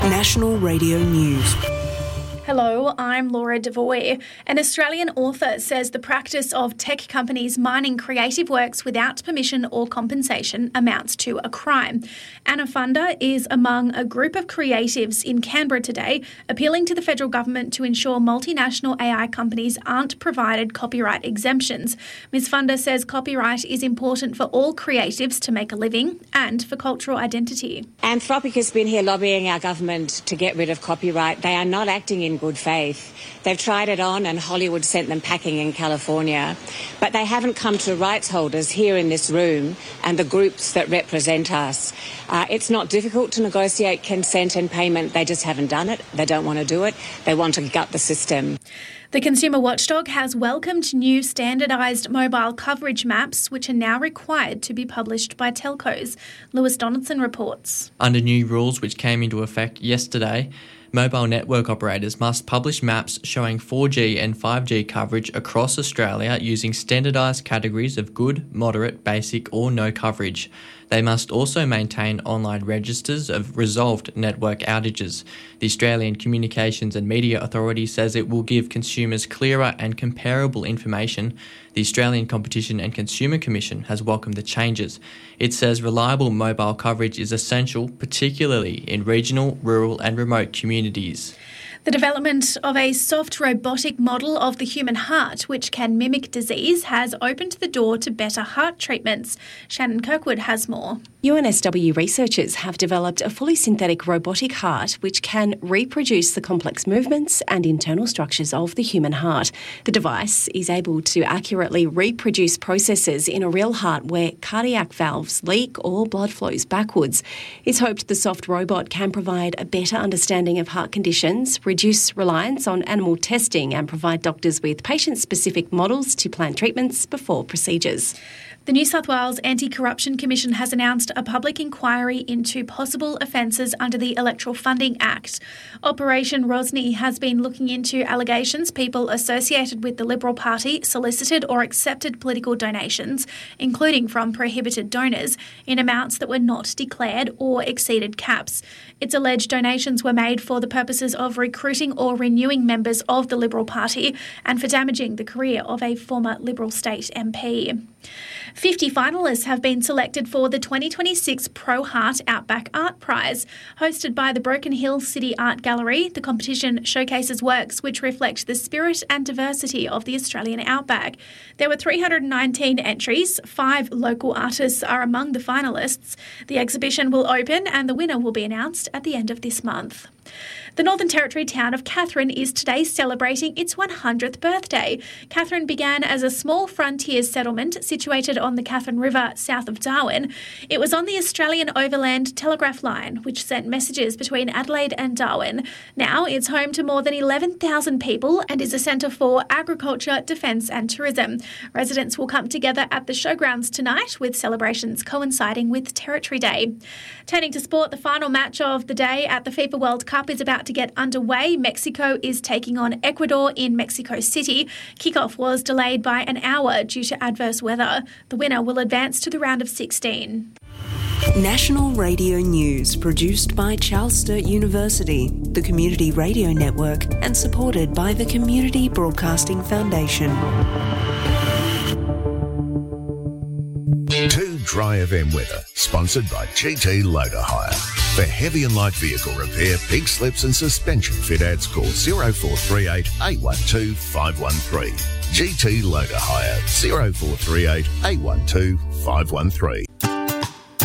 National Radio News. Hello, I'm Laura Devoy. An Australian author says the practice of tech companies mining creative works without permission or compensation amounts to a crime. Anna Funder is among a group of creatives in Canberra today, appealing to the federal government to ensure multinational AI companies aren't provided copyright exemptions. Ms Funder says copyright is important for all creatives to make a living and for cultural identity. Anthropic has been here lobbying our government to get rid of copyright. They are not acting in good faith. They've tried it on and Hollywood sent them packing in California, but they haven't come to rights holders here in this room and the groups that represent us. It's not difficult to negotiate consent and payment. They just haven't done it. They don't want to do it. They want to gut the system. The Consumer Watchdog has welcomed new standardised mobile coverage maps, which are now required to be published by telcos. Lewis Donaldson reports. Under new rules which came into effect yesterday, mobile network operators must publish maps showing 4G and 5G coverage across Australia using standardised categories of good, moderate, basic or no coverage. They must also maintain online registers of resolved network outages. The Australian Communications and Media Authority says it will give consumers clearer and comparable information. The Australian Competition and Consumer Commission has welcomed the changes. It says reliable mobile coverage is essential, particularly in regional, rural and remote communities. The development of a soft robotic model of the human heart, which can mimic disease, has opened the door to better heart treatments. Shannon Kirkwood has more. UNSW researchers have developed a fully synthetic robotic heart which can reproduce the complex movements and internal structures of the human heart. The device is able to accurately reproduce processes in a real heart where cardiac valves leak or blood flows backwards. It's hoped the soft robot can provide a better understanding of heart conditions, reduce reliance on animal testing and provide doctors with patient-specific models to plan treatments before procedures. The New South Wales Anti-Corruption Commission has announced a public inquiry into possible offences under the Electoral Funding Act. Operation Rosny has been looking into allegations people associated with the Liberal Party solicited or accepted political donations, including from prohibited donors, in amounts that were not declared or exceeded caps. It's alleged donations were made for the purposes of recruiting or renewing members of the Liberal Party and for damaging the career of a former Liberal state MP. 50 finalists have been selected for the 2026 Pro Heart Outback Art Prize. Hosted by the Broken Hill City Art Gallery, the competition showcases works which reflect the spirit and diversity of the Australian outback. There were 319 entries. 5 local artists are among the finalists. The exhibition will open and the winner will be announced at the end of this month. The Northern Territory town of Katherine is today celebrating its 100th birthday. Katherine began as a small frontier settlement situated on the Katherine River south of Darwin. It was on the Australian Overland Telegraph Line, which sent messages between Adelaide and Darwin. Now it's home to more than 11,000 people and is a centre for agriculture, defence and tourism. Residents will come together at the showgrounds tonight, with celebrations coinciding with Territory Day. Turning to sport, the final match of the day at the FIFA World Cup is about to get underway. Mexico is taking on Ecuador in Mexico City. Kickoff was delayed by an hour due to adverse weather. The winner will advance to the round of 16. National Radio News, produced by Charles Sturt University, the Community Radio Network, and supported by the Community Broadcasting Foundation. 2 Dry FM weather, sponsored by GT Loader Hire. For heavy and light vehicle repair, pig slips and suspension fit-outs, call 0438 812 513. GT Loader Hire, 0438 812 513.